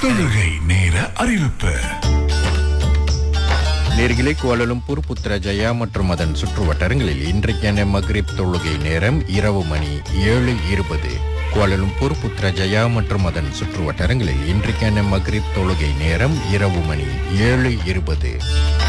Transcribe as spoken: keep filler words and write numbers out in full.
தொழுகை நேர அறிவிப்பு. நேர்களே, கோலாலம்பூர், புத்ரஜயா மற்றும் அதன் சுற்று வட்டாரங்களில் இன்றைக்கான மக்ரிப் தொழுகை நேரம் இரவு மணி ஏழு இருபது. கோலாலம்பூர், புத்ரஜயா மற்றும் அதன் சுற்று வட்டாரங்களில் இன்றைக்கான மக்ரிப் தொழுகை நேரம் இரவு மணி ஏழு இருபது.